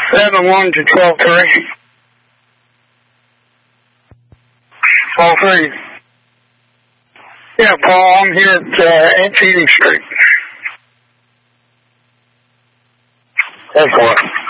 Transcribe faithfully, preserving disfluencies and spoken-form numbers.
seven one to twelve three. twelve three. Yeah, Paul, I'm here at uh, eight Feeding Street. That's what.